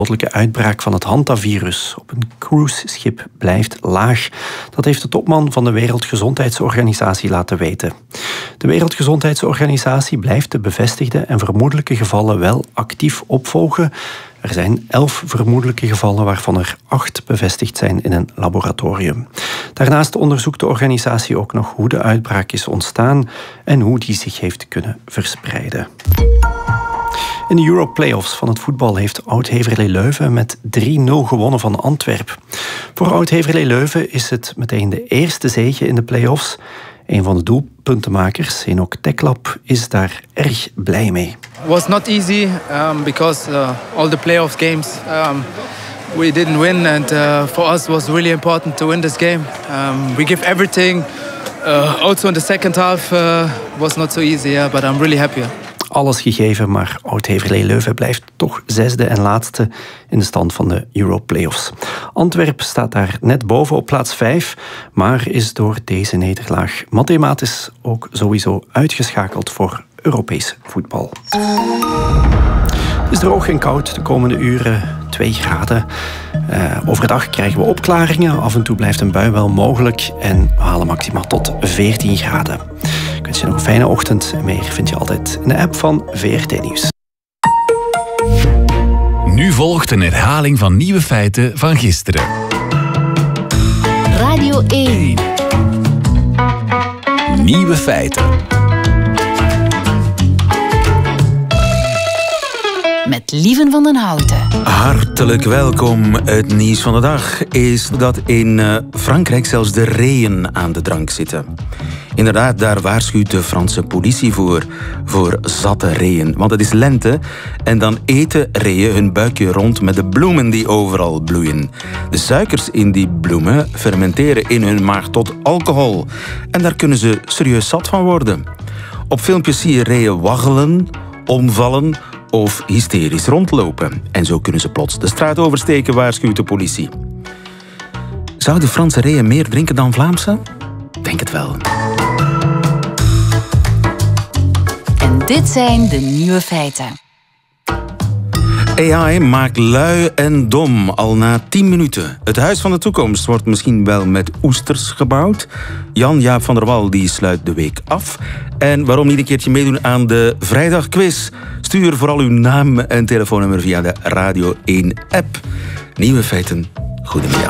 dodelijke uitbraak van het hantavirus op een cruiseschip blijft laag. Dat heeft de topman van de Wereldgezondheidsorganisatie laten weten. De Wereldgezondheidsorganisatie blijft de bevestigde en vermoedelijke gevallen wel actief opvolgen. Er zijn 11 vermoedelijke gevallen, waarvan er 8 bevestigd zijn in een laboratorium. Daarnaast onderzoekt de organisatie ook nog hoe de uitbraak is ontstaan en hoe die zich heeft kunnen verspreiden. In de Euro-playoffs van het voetbal heeft Oud-Heverlee Leuven met 3-0 gewonnen van Antwerpen. Voor Oud-Heverlee Leuven is het meteen de eerste zege in de playoffs. Een van de doelpuntenmakers, Enoch Teklap, is daar erg blij mee. It was not easy because all the playoff games we didn't win, and for us it was really important to win this game. We give everything. Also in the second half was not so easy, but I'm really happy. Alles gegeven, maar Oud-Heverlee Leuven blijft toch 6e en laatste in de stand van de Euro-playoffs. Antwerpen staat daar net boven op plaats 5, maar is door deze nederlaag mathematisch ook sowieso uitgeschakeld voor Europees voetbal. Het is droog en koud de komende uren, 2 graden. Overdag krijgen we opklaringen, af en toe blijft een bui wel mogelijk en we halen maximaal tot 14 graden. Ik wens je nog een fijne ochtend en meer vind je altijd in de app van VRT Nieuws. Nu volgt een herhaling van nieuwe feiten van gisteren. Radio 1. Nieuwe feiten. Met Lieven van den Houten. Hartelijk welkom. Het nieuws van de dag is dat in Frankrijk zelfs de reeën aan de drank zitten. Inderdaad, daar waarschuwt de Franse politie voor zatte reeën. Want het is lente en dan eten reeën hun buikje rond met de bloemen die overal bloeien. De suikers in die bloemen fermenteren in hun maag tot alcohol. En daar kunnen ze serieus zat van worden. Op filmpjes zie je reeën waggelen, omvallen of hysterisch rondlopen. En zo kunnen ze plots de straat oversteken, waarschuwt de politie. Zouden Franse reeën meer drinken dan Vlaamse? Denk het wel. En dit zijn de nieuwe feiten. AI maakt lui en dom al na 10 minuten. Het huis van de toekomst wordt misschien wel met oesters gebouwd. Jan-Jaap van der Wal die sluit de week af. En waarom niet een keertje meedoen aan de vrijdagquiz? Stuur vooral uw naam en telefoonnummer via de Radio 1-app. Nieuwe feiten, goedemiddag.